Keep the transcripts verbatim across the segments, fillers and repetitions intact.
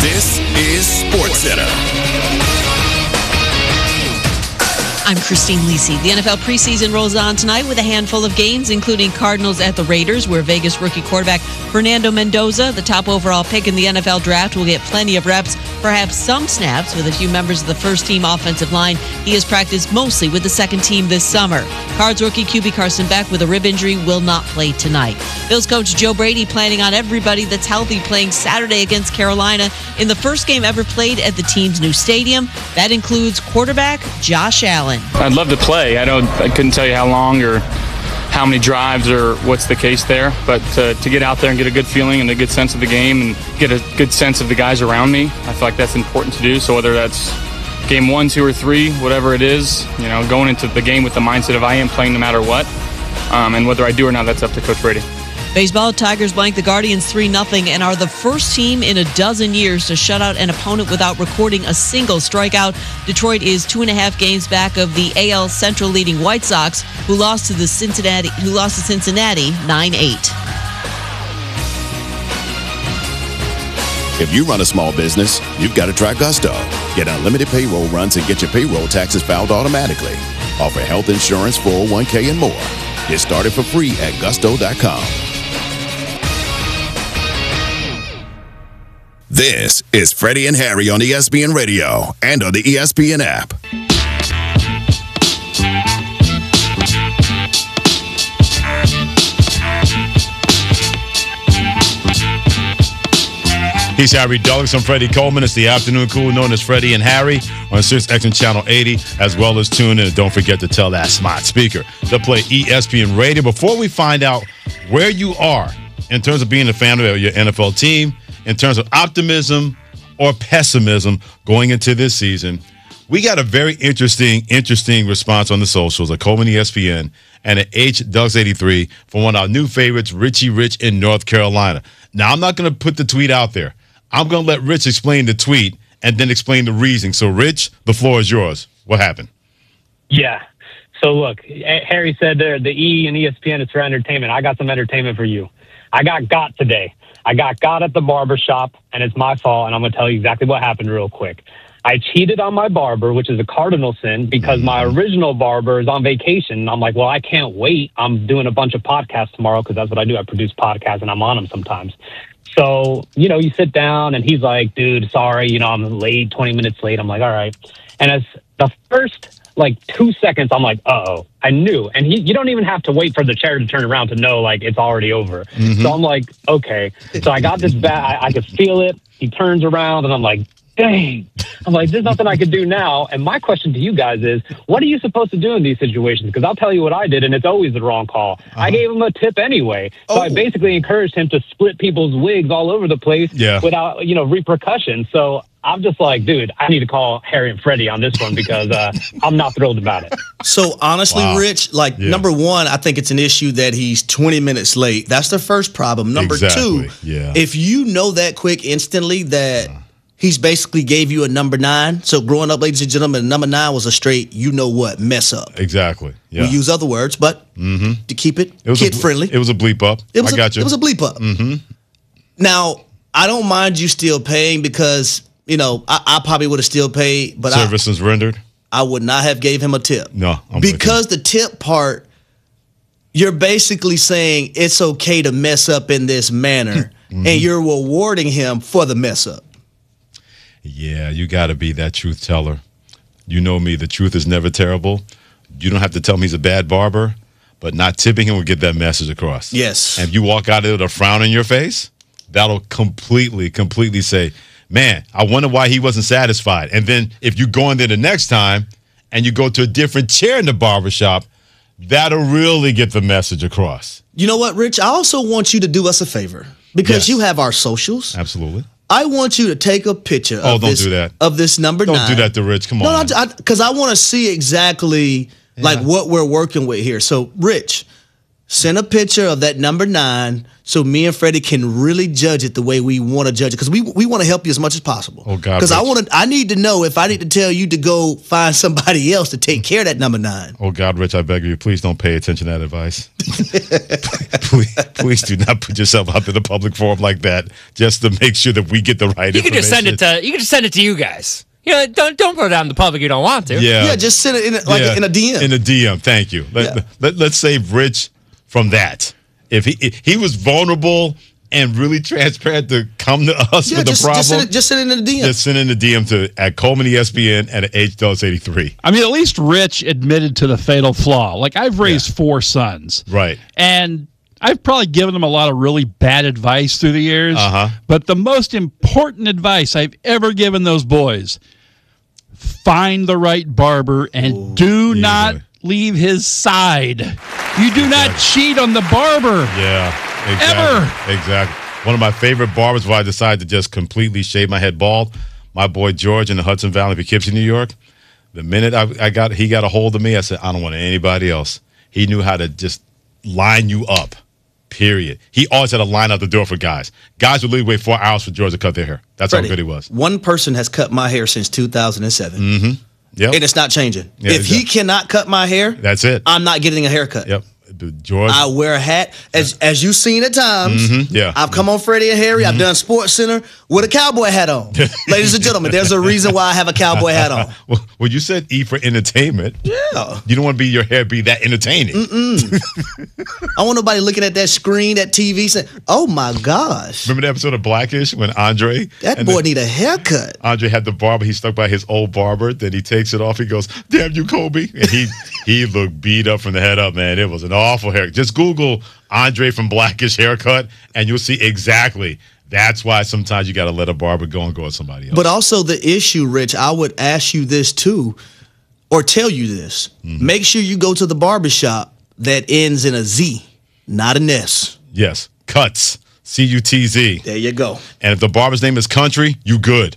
This is SportsCenter. I'm Christine Lisi. The N F L preseason rolls on tonight with a handful of games, including Cardinals at the Raiders, where Vegas rookie quarterback Fernando Mendoza, the top overall pick in the N F L draft, will get plenty of reps, perhaps some snaps with a few members of the first-team offensive line. He has practiced mostly with the second team this summer. Cards rookie Q B Carson Beck with a rib injury will not play tonight. Bills coach Joe Brady planning on everybody that's healthy playing Saturday against Carolina in the first game ever played at the team's new stadium. That includes quarterback Josh Allen. I'd love to play. I don't. I couldn't tell you how long or how many drives or what's the case there. But to, to get out there and get a good feeling and a good sense of the game and get a good sense of the guys around me, I feel like that's important to do. So whether that's game one, two, or three, whatever it is, you know, going into the game with the mindset of I am playing no matter what, um, and whether I do or not, that's up to Coach Brady. Baseball, Tigers blank the Guardians three nothing and are the first team in a dozen years to shut out an opponent without recording a single strikeout. Detroit is two and a half games back of the A L Central leading White Sox, who lost to the Cincinnati, who lost to Cincinnati nine eight. If you run a small business, you've got to try Gusto. Get unlimited payroll runs and get your payroll taxes filed automatically. Offer health insurance, four oh one k, and more. Get started for free at gusto dot com. This is Freddie and Harry on E S P N Radio and on the E S P N app. He's Harry Douglas. I'm Freddie Coleman. It's the afternoon cool known as Freddie and Harry on Sirius X M Channel eighty, as well as tune in. And don't forget to tell that smart speaker to play E S P N Radio. Before we find out where you are in terms of being a fan of your N F L team, in terms of optimism or pessimism going into this season, we got a very interesting, interesting response on the socials at Coleman E S P N and at H Ducks eighty-three from one of our new favorites, Richie Rich in North Carolina. Now, I'm not going to put the tweet out there. I'm going to let Rich explain the tweet and then explain the reasoning. So, Rich, the floor is yours. What happened? Yeah. So, look, Harry said there, the E and E S P N is for entertainment. I got some entertainment for you. I got got today. I got got at the barber shop, and it's my fault, and I'm going to tell you exactly what happened real quick. I cheated on my barber, which is a cardinal sin, because my original barber is on vacation. I'm like, well, I can't wait. I'm doing a bunch of podcasts tomorrow because that's what I do. I produce podcasts, and I'm on them sometimes. So, you know, you sit down, and he's like, dude, sorry, you know, I'm late, twenty minutes late. I'm like, all right. And as the first, like, two seconds, I'm like, uh-oh. I knew. And he, you don't even have to wait for the chair to turn around to know, like, it's already over. Mm-hmm. So I'm like, okay. So I got this bat. I, I could feel it. He turns around, and I'm like, dang. I'm like, there's nothing I can do now. And my question to you guys is, what are you supposed to do in these situations? Because I'll tell you what I did, and it's always the wrong call. Uh-huh. I gave him a tip anyway. So oh. I basically encouraged him to split people's wigs all over the place yeah. without, you know, repercussions. So I'm just like, dude, I need to call Harry and Freddie on this one because uh, I'm not thrilled about it. So honestly, wow. Rich, like yeah. number one, I think it's an issue that he's twenty minutes late. That's the first problem. Number exactly. two, yeah. if you know that quick instantly that uh. he's basically gave you a number nine. So growing up, ladies and gentlemen, number nine was a straight, you know what, mess up. Exactly. Yeah. We use other words, but mm-hmm. to keep it, it was kid a, friendly. It was a bleep up. It was I a, got you. It was a bleep up. Mm-hmm. Now, I don't mind you still paying because, you know, I, I probably would have still paid, but services I, rendered. I would not have gave him a tip. No, I'm because the tip part, you're basically saying it's okay to mess up in this manner, mm-hmm. and you're rewarding him for the mess up. Yeah, you got to be that truth teller. You know me, the truth is never terrible. You don't have to tell me he's a bad barber, but not tipping him will get that message across. Yes. And if you walk out of it with a frown on your face, that'll completely, completely say, man, I wonder why he wasn't satisfied. And then if you go in there the next time and you go to a different chair in the barbershop, that'll really get the message across. You know what, Rich? I also want you to do us a favor because yes. you have our socials. Absolutely. I want you to take a picture oh, of, don't this, do that. of this number don't nine. Don't do that to Rich. Come no, on. No, because I, I want to see exactly yeah. like what we're working with here. So, Rich, Send a picture of that number nine so me and Freddie can really judge it the way we want to judge it. Because we we want to help you as much as possible. Oh, God. Because I Rich. want to. I need to know if I need to tell you to go find somebody else to take care of that number nine. Oh, God, Rich, I beg you, please don't pay attention to that advice. please, please do not put yourself out in the public forum like that just to make sure that we get the right You information. can just send it to. You can just send it to you guys. You know, don't don't put it out in the public. You don't want to. Yeah. Yeah, just send it in a, like Yeah. in a D M. In a D M, thank you. Let, Yeah. let, let's save Rich from that. If he if he was vulnerable and really transparent to come to us yeah, with just, the problem, just send it. Just send it in a D M. just send in the D M to at Coleman E S P N and at H Dubs eighty-three. I mean, at least Rich admitted to the fatal flaw. Like, I've raised four sons. Right. And I've probably given them a lot of really bad advice through the years. Uh-huh. But the most important advice I've ever given those boys, find the right barber and do not boy. leave his side. You do not cheat on the barber. Yeah, exactly. Ever. Exactly. One of my favorite barbers where I decided to just completely shave my head bald, my boy George in the Hudson Valley, Poughkeepsie, New York. The minute I, I got he got a hold of me, I said, I don't want anybody else. He knew how to just line you up, period. He always had a line out the door for guys. Guys would literally wait four hours for George to cut their hair. That's Freddie, how good he was. One person has cut my hair since two thousand seven. Mm-hmm. Yep. And it's not changing. Yeah, if he exactly. cannot cut my hair, That's it. I'm not getting a haircut. Yep. George. I wear a hat, as as you've seen at times. Mm-hmm, yeah. I've come on Freddie and Harry. I've done Sports Center with a cowboy hat on. Ladies and gentlemen, there's a reason why I have a cowboy hat on. well, well, you said E for entertainment. Yeah. You don't want to be your hair be that entertaining. I want nobody looking at that screen, that T V, saying, "Oh my gosh, Remember the episode of Blackish when Andre that and boy then need a haircut." Andre had the barber. He stuck by his old barber. Then he takes it off. He goes, "Damn you, Kobe!" And he he looked beat up from the head up. Man, it was an awful hair. Just Google Andre from Blackish haircut, and you'll see exactly. That's why sometimes you got to let a barber go and go with somebody else. But also the issue, Rich, I would ask you this too, or tell you this. Mm-hmm. Make sure you go to the barbershop that ends in a Z, not an S. yes, cuts C U T Z. There you go. And if the barber's name is Country, you good.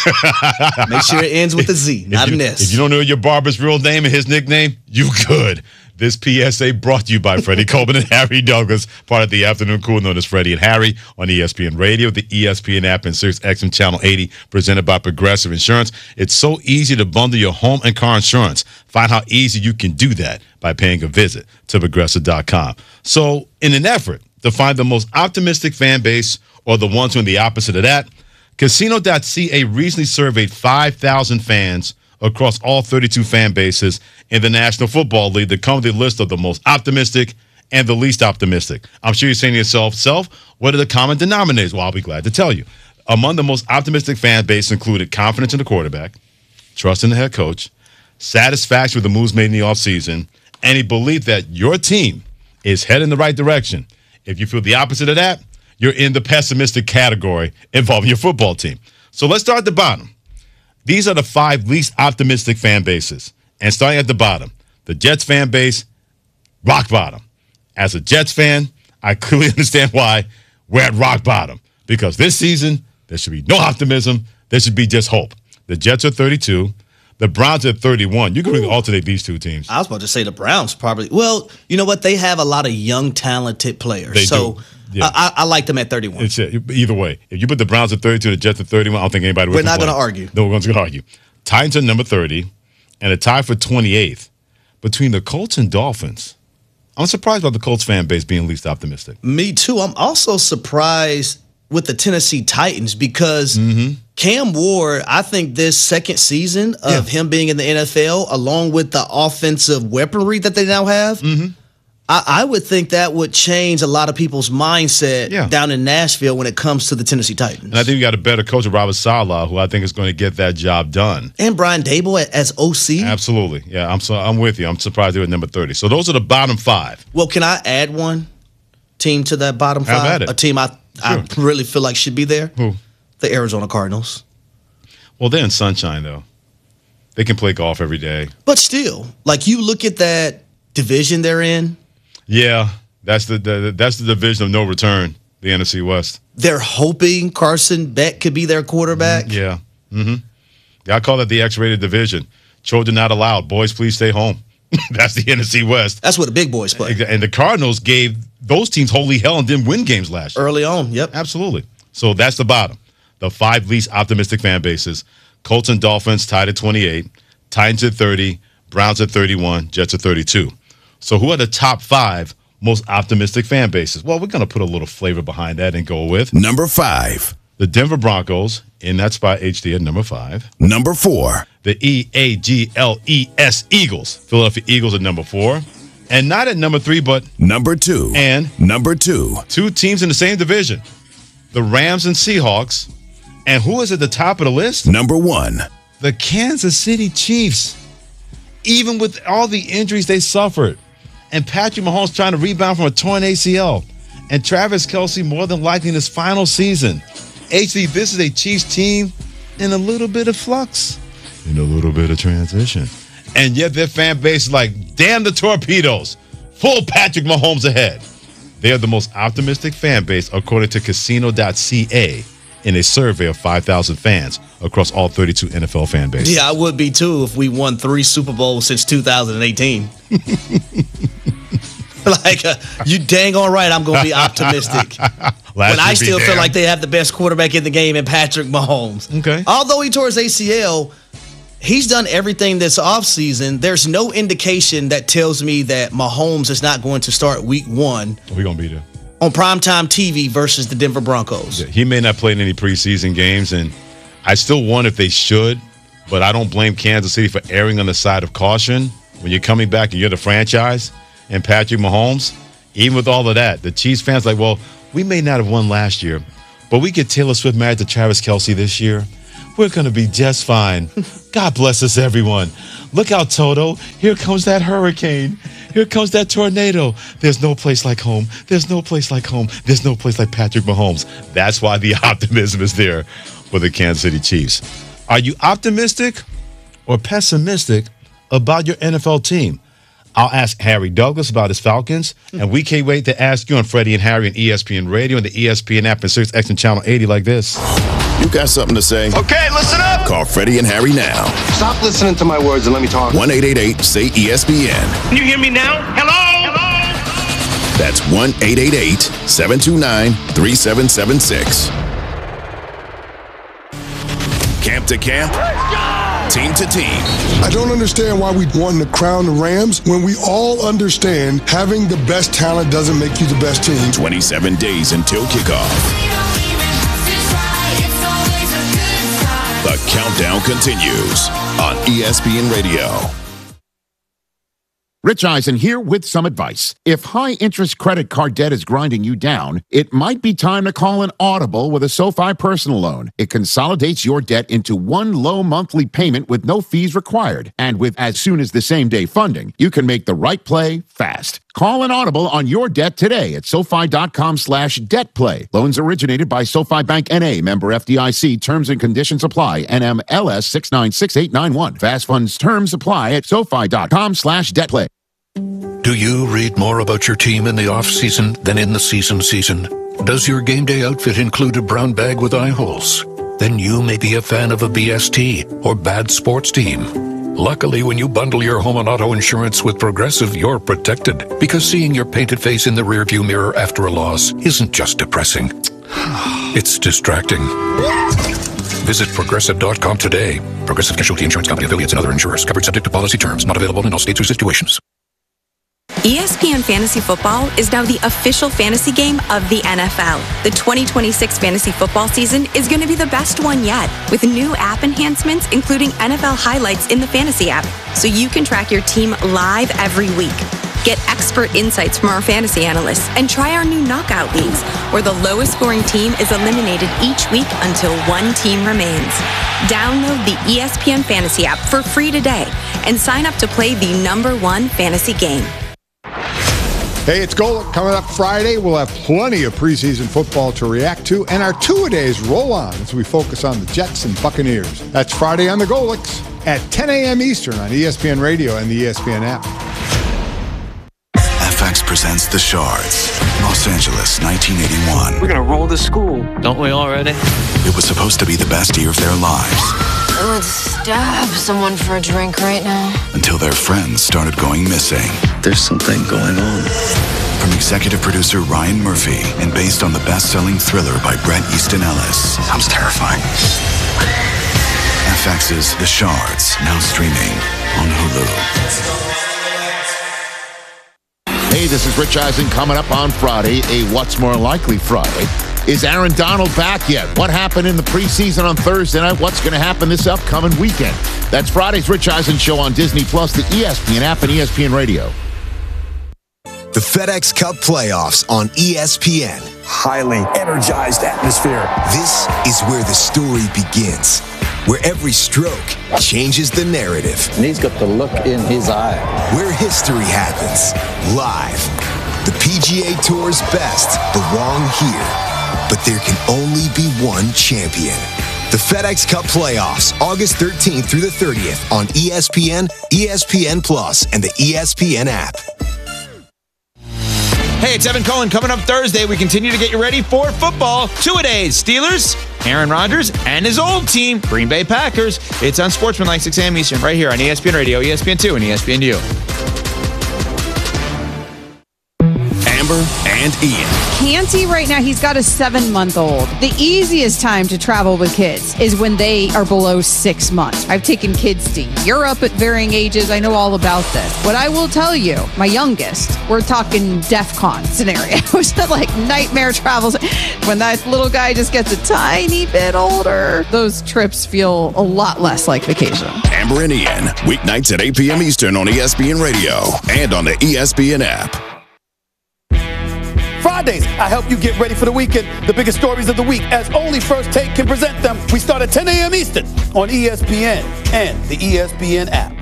Make sure it ends with a Z, not if you, an S. If you don't know your barber's real name and his nickname, you good. This P S A brought to you by Freddie Coleman and Harry Douglas, part of the Afternoon Cool known as Freddie and Harry on E S P N Radio, the E S P N app, and Sirius X M Channel eighty, presented by Progressive Insurance. It's so easy to bundle your home and car insurance. Find how easy you can do that by paying a visit to progressive dot com. So, in an effort to find the most optimistic fan base or the ones who are the opposite of that, Casino dot C A recently surveyed five thousand fans across all thirty-two fan bases in the National Football League that come with a list of the most optimistic and the least optimistic. I'm sure you're saying to yourself, Self, what are the common denominators? Well, I'll be glad to tell you. Among the most optimistic fan base included confidence in the quarterback, trust in the head coach, satisfaction with the moves made in the offseason, and a belief that your team is heading in the right direction. If you feel the opposite of that, you're in the pessimistic category involving your football team. So let's start at the bottom. These are the five least optimistic fan bases. And starting at the bottom, the Jets fan base, rock bottom. As a Jets fan, I clearly understand why we're at rock bottom. Because this season, there should be no optimism. There should be just hope. The Jets are thirty-two. The Browns are thirty-one. You can really alternate these two teams. I was about to say the Browns probably. Well, you know what? They have a lot of young, talented players. They so do. Yeah. I, I, I like them at thirty-one. It's uh, either way. If you put the Browns at thirty-two, the Jets at thirty-one, I don't think anybody would We're not complain. gonna argue. No one's going to argue. Titans are number thirty, and a tie for twenty-eighth between the Colts and Dolphins. I'm surprised about the Colts fan base being least optimistic. Me too. I'm also surprised with the Tennessee Titans because Mm-hmm. Cam Ward, I think this second season of Yeah. him being in the N F L, along with the offensive weaponry that they now have, Mm-hmm. I, I would think that would change a lot of people's mindset Yeah. down in Nashville when it comes to the Tennessee Titans. And I think you got a better coach, Robert Saleh, who I think is going to get that job done. And Brian Dable as O C. Absolutely. Yeah, I'm so I'm with you. I'm surprised they were at number thirty. So those are the bottom five. Well, can I add one team to that bottom Have five? at it. A team I, I Sure. really feel like should be there? Who? The Arizona Cardinals. Well, they're in sunshine, though. They can play golf every day. But still, like you look at that division they're in, Yeah, that's the, the that's the division of no return, the N F C West. they're hoping Carson Beck could be their quarterback. Yeah. Mm-hmm. Yeah, I call that the X-rated division. Children not allowed. Boys, please stay home. That's the N F C West. That's where the big boys play. And the Cardinals gave those teams holy hell and didn't win games last year. Early on, yep. Absolutely. So that's the bottom. The five least optimistic fan bases. Colts and Dolphins tied at twenty-eight. Titans at thirty. Browns at thirty-one. Jets at thirty-two. So who are the top five most optimistic fan bases? Well, we're going to put a little flavor behind that and go with number five. The Denver Broncos in that spot, H D at number five. Number four. The E A G L E S Eagles. Philadelphia Eagles at number four. And not at number three, but number two. And number two. Two teams in the same division. The Rams and Seahawks. And who is at the top of the list? Number one. The Kansas City Chiefs. Even with all the injuries they suffered. And Patrick Mahomes trying to rebound from a torn A C L. And Travis Kelce more than likely in his final season. H D, this is a Chiefs team in a little bit of flux. In a little bit of transition. And yet their fan base is like, damn the torpedoes. Full Patrick Mahomes ahead. They are the most optimistic fan base according to casino dot c a in a survey of five thousand fans across all thirty-two N F L fan bases. Yeah, I would be too if we won three Super Bowls since two thousand eighteen. Like, uh, you dang all right, I'm going to be optimistic. When I still feel like they have the best quarterback in the game in Patrick Mahomes. Okay. Although he tore his A C L, he's done everything this offseason. There's no indication that tells me that Mahomes is not going to start week one. We're going to be there. On primetime T V versus the Denver Broncos. Yeah, he may not play in any preseason games, and I still wonder if they should, but I don't blame Kansas City for erring on the side of caution. When you're coming back and you're the franchise and Patrick Mahomes, even with all of that, the Chiefs fans like, well, we may not have won last year, but we get Taylor Swift married to Travis Kelce this year. We're going to be just fine. God bless us, everyone. Look out, Toto. Here comes that hurricane. Here comes that tornado. There's no place like home. There's no place like home. There's no place like Patrick Mahomes. That's why the optimism is there for the Kansas City Chiefs. Are you optimistic or pessimistic about your N F L team? I'll ask Harry Douglas about his Falcons, and we can't wait to ask you on Freddie and Harry on E S P N Radio and the E S P N app and Sirius X M Channel eighty like this. You got something to say? Okay, listen up. Call Freddie and Harry now. Stop listening to my words and let me talk. one eight eight eight say E S P N. Can you hear me now? Hello? Hello? That's one eight eight eight seven two nine three seven seven six. Camp to camp. Team to team. I don't understand why we want to crown the Rams when we all understand having the best talent doesn't make you the best team. twenty-seven days until kickoff. The countdown continues on E S P N Radio. Rich Eisen here with some advice. If high-interest credit card debt is grinding you down, it might be time to call an audible with a SoFi personal loan. It consolidates your debt into one low monthly payment with no fees required. And with as soon as the same-day funding, you can make the right play fast. Call an audible on your debt today at SoFi.com slash debt play. Loans originated by SoFi Bank N A, member F D I C. Terms and conditions apply. N M L S six nine six eight nine one. Fast funds terms apply at SoFi.com slash debt play. Do you read more about your team in the off-season than in the season season? Does your game day outfit include a brown bag with eye holes? Then you may be a fan of a B S T or bad sports team. Luckily, when you bundle your home and auto insurance with Progressive, you're protected. Because seeing your painted face in the rearview mirror after a loss isn't just depressing. It's distracting. Visit Progressive dot com today. Progressive Casualty Insurance Company, affiliates, and other insurers. Covered subject to policy terms. Not available in all states or situations. E S P N Fantasy Football is now the official fantasy game of the N F L. The twenty twenty-six fantasy football season is going to be the best one yet, with new app enhancements, including N F L highlights in the fantasy app, so you can track your team live every week. Get expert insights from our fantasy analysts and try our new knockout leagues, where the lowest scoring team is eliminated each week until one team remains. Download the E S P N Fantasy app for free today and sign up to play the number one fantasy game. Hey, it's Golic. Coming up Friday, we'll have plenty of preseason football to react to, and our two-a-days roll on as we focus on the Jets and Buccaneers. That's Friday on the Golics at ten a.m. Eastern on E S P N Radio and the E S P N app. F X presents The Shards, Los Angeles, nineteen eighty-one. We're going to roll the school, don't we already? It was supposed to be the best year of their lives. I would stab someone for a drink right now. Until their friends started going missing. There's something going on. From executive producer Ryan Murphy and based on the best-selling thriller by Bret Easton Ellis. Sounds terrifying. F X's The Shards, now streaming on Hulu. Hey, this is Rich Eisen coming up on Friday, a What's More Likely Friday. Is Aaron Donald back yet? What happened in the preseason on Thursday night? What's going to happen this upcoming weekend? That's Friday's Rich Eisen Show on Disney Plus, the E S P N app, and E S P N Radio. The FedEx Cup playoffs on E S P N. Highly energized atmosphere. This is where the story begins, where every stroke changes the narrative. And he's got the look in his eye. Where history happens, live. The P G A Tour's best belong here. But there can only be one champion. The FedEx Cup playoffs, August thirteenth through the thirtieth on E S P N, E S P N Plus, and the E S P N app. Hey, it's Evan Cohen. Coming up Thursday, we continue to get you ready for football. Two-a-days. Steelers, Aaron Rodgers, and his old team, Green Bay Packers. It's on Sportsmanlike, six a.m. Eastern, right here on E S P N Radio, E S P N two, and E S P N U. Amber and Ian. Canty right now, he's got a seven-month-old. The easiest time to travel with kids is when they are below six months. I've taken kids to Europe at varying ages. I know all about this. What I will tell you, my youngest, we're talking DEF CON scenarios, like nightmare travels. When that little guy just gets a tiny bit older, those trips feel a lot less like vacation. Amber and Ian, weeknights at eight p.m. Eastern on E S P N Radio and on the E S P N app. Fridays, I help you get ready for the weekend. The biggest stories of the week, as only First Take can present them. We start at ten a.m. Eastern on E S P N and the E S P N app.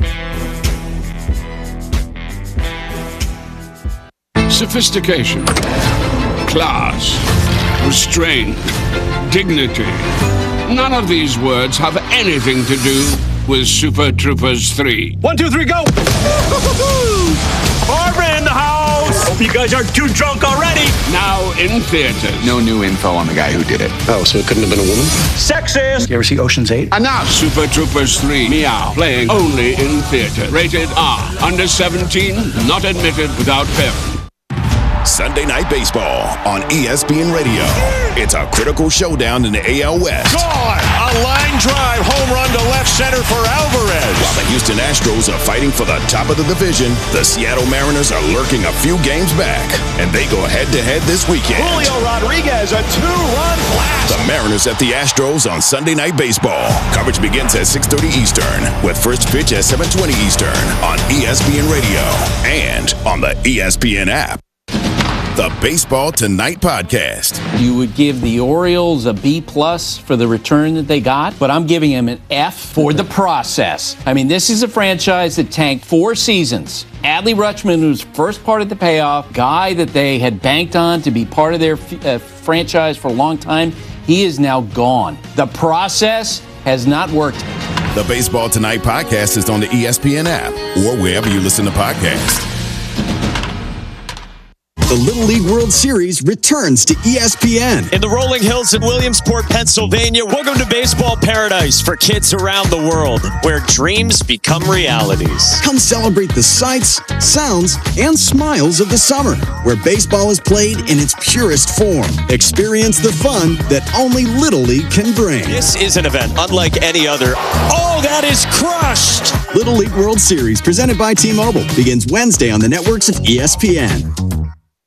Sophistication, class, restraint, dignity. None of these words have anything to do with Super Troopers three. One, two, three, go! Barbara in the house! Hope you guys aren't too drunk already! Now in theaters. No new info on the guy who did it. Oh, so it couldn't have been a woman? Sexist! You ever see Ocean's eight? Enough! Super Troopers three, Meow, playing only in theaters. Rated R. Under seventeen, not admitted without parents. Sunday Night Baseball on E S P N Radio. It's a critical showdown in the A L West. Gone! A line drive home run to left center for Alvarez. While the Houston Astros are fighting for the top of the division, the Seattle Mariners are lurking a few games back, and they go head-to-head this weekend. Julio Rodriguez, a two-run blast. The Mariners at the Astros on Sunday Night Baseball. Coverage begins at six thirty Eastern, with first pitch at seven twenty Eastern on E S P N Radio and on the E S P N app. The Baseball Tonight podcast. You would give the Orioles a B plus for the return that they got, but I'm giving them an F for the process. I mean, this is a franchise that tanked four seasons. Adley Rutschman was first part of the payoff, guy that they had banked on to be part of their uh, franchise for a long time. He is now gone. The process has not worked. The Baseball Tonight podcast is on the E S P N app or wherever you listen to podcasts. The Little League World Series returns to E S P N. In the rolling hills in Williamsport, Pennsylvania, welcome to baseball paradise for kids around the world, where dreams become realities. Come celebrate the sights, sounds, and smiles of the summer, where baseball is played in its purest form. Experience the fun that only Little League can bring. This is an event unlike any other. Oh, that is crushed! Little League World Series, presented by T-Mobile, begins Wednesday on the networks of E S P N.